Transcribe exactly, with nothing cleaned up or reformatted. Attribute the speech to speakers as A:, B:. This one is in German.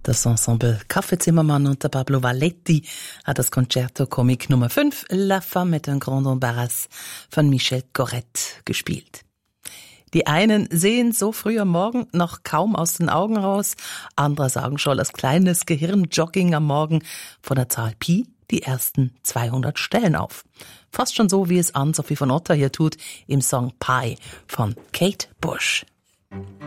A: Das Ensemble Kaffeezimmermann unter Pablo Valletti hat das Concerto Comique Nummer fünf, La Femme est un grand embarras, von Michel Gorret gespielt. Die einen sehen so früh am Morgen noch kaum aus den Augen raus, andere sagen schon als kleines Gehirnjogging am Morgen von der Zahl Pi die ersten zweihundert Stellen auf. Fast schon so, wie es Anne-Sophie von Otter hier tut im Song Pi von Kate Bush.